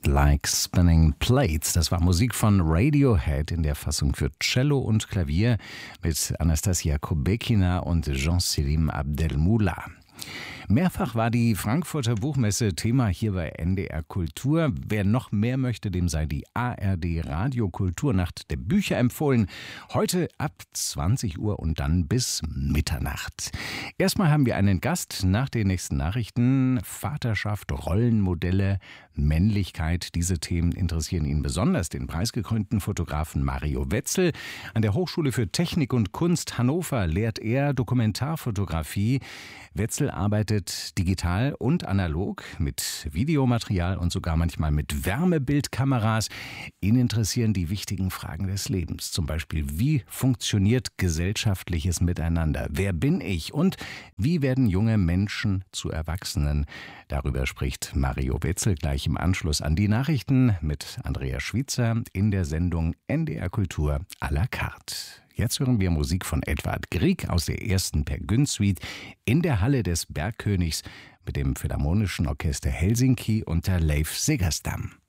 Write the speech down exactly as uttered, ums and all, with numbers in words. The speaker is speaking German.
Like Spinning Plates. Das war Musik von Radiohead in der Fassung für Cello und Klavier mit Anastasia Kubekina und Jean-Selim Abdelmoula. Mehrfach war die Frankfurter Buchmesse Thema hier bei N D R Kultur. Wer noch mehr möchte, dem sei die A R D Radio Kulturnacht der Bücher empfohlen. Heute ab zwanzig Uhr und dann bis Mitternacht. Erstmal haben wir einen Gast nach den nächsten Nachrichten. Vaterschaft, Rollenmodelle, Männlichkeit. Diese Themen interessieren ihn besonders, den preisgekrönten Fotografen Mario Wetzel. An der Hochschule für Technik und Kunst Hannover lehrt er Dokumentarfotografie. Wetzel arbeitet digital und analog mit Videomaterial und sogar manchmal mit Wärmebildkameras. Ihn interessieren die wichtigen Fragen des Lebens. Zum Beispiel, wie funktioniert gesellschaftliches Miteinander? Wer bin ich? Und wie werden junge Menschen zu Erwachsenen? Darüber spricht Mario Wetzel gleich im Anschluss an die Nachrichten mit Andrea Schwitzer in der Sendung N D R Kultur à la carte. Jetzt hören wir Musik von Edvard Grieg aus der ersten Per Gynt Suite in der Halle des Bergkönigs mit dem Philharmonischen Orchester Helsinki unter Leif Segerstam.